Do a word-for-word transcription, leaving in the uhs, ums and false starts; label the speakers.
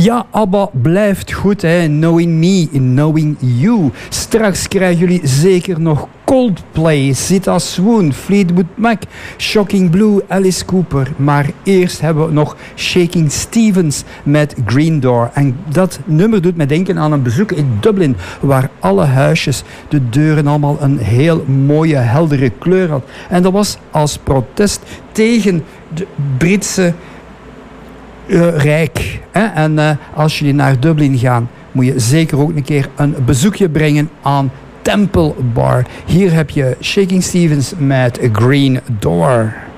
Speaker 1: Ja, ABBA blijft goed, hè. Knowing Me, Knowing You. Straks krijgen jullie zeker nog Coldplay, Zita Swoon, Fleetwood Mac, Shocking Blue, Alice Cooper. Maar eerst hebben we nog Shaking Stevens met Green Door. En dat nummer doet mij denken aan een bezoek in Dublin, waar alle huisjes, de deuren allemaal een heel mooie, heldere kleur had. En dat was als protest tegen de Britse uh, Rijk. Hè? En uh, als jullie naar Dublin gaan, moet je zeker ook een keer een bezoekje brengen aan Temple Bar. Hier heb je Shaking Stevens met Green Door.